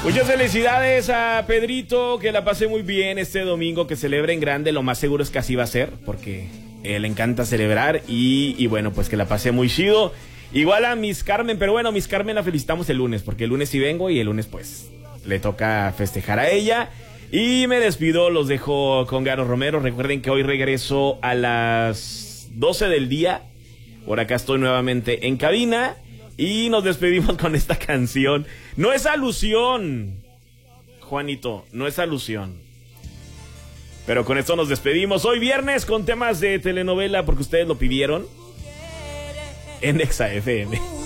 Muchas felicidades a Pedrito, que la pase muy bien este domingo, que celebre en grande. Lo más seguro es que así va a ser, porque le encanta celebrar y bueno, pues que la pase muy chido. Igual a Miss Carmen, pero bueno, Miss Carmen la felicitamos el lunes, porque el lunes sí vengo y el lunes pues le toca festejar a ella. Y me despido, los dejo con Garo Romero. Recuerden que hoy regreso a las 12 del día. Por acá estoy nuevamente en cabina. Y nos despedimos con esta canción. No es alusión, Juanito, no es alusión. Pero con esto nos despedimos. Hoy viernes con temas de telenovela, porque ustedes lo pidieron en Exa FM.